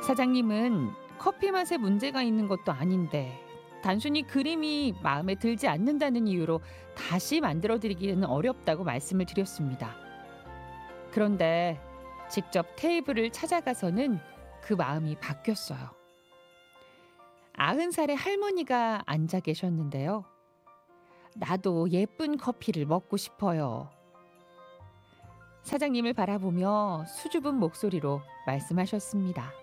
사장님은 커피 맛에 문제가 있는 것도 아닌데 단순히 그림이 마음에 들지 않는다는 이유로 다시 만들어 드리기는 어렵다고 말씀을 드렸습니다. 그런데 직접 테이블을 찾아가서는 그 마음이 바뀌었어요. 90살의 할머니가 앉아 계셨는데요. 나도 예쁜 커피를 먹고 싶어요. 사장님을 바라보며 수줍은 목소리로 말씀하셨습니다.